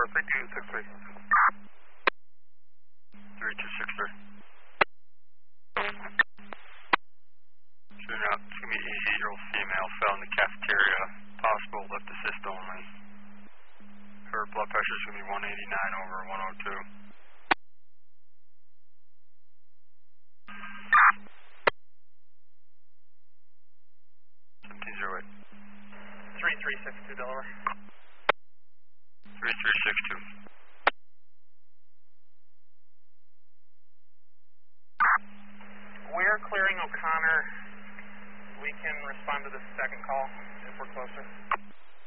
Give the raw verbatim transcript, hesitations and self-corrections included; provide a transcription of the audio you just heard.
three two six three. three two six three. Shooting out, it's going to be eighty year old female, fell in the cafeteria, possible left assist only. Her blood pressure is going to be one eighty-nine over one oh two. seventeen oh eight. three three six two Delaware. three three six two. We're clearing O'Connor. We can respond to the second call if we're closer.